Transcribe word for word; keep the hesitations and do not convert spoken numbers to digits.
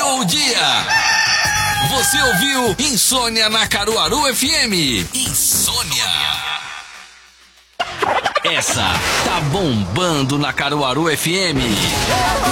acabou o dia. Você ouviu Insônia na Caruaru F M. Insônia. Essa tá bombando na Caruaru F M.